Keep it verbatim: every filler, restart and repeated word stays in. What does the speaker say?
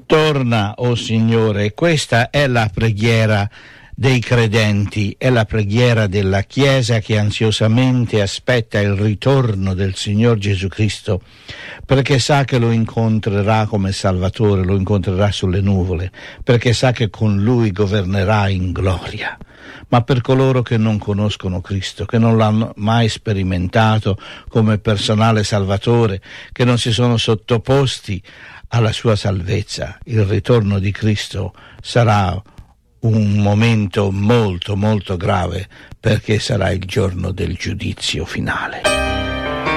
Torna, o Signore. Questa è la preghiera dei credenti, è la preghiera della Chiesa che ansiosamente aspetta il ritorno del Signor Gesù Cristo, perché sa che lo incontrerà come Salvatore, lo incontrerà sulle nuvole, perché sa che con Lui governerà in gloria. Ma per coloro che non conoscono Cristo, che non l'hanno mai sperimentato come personale Salvatore, che non si sono sottoposti alla sua salvezza, il ritorno di Cristo sarà un momento molto molto grave, perché sarà il giorno del giudizio finale.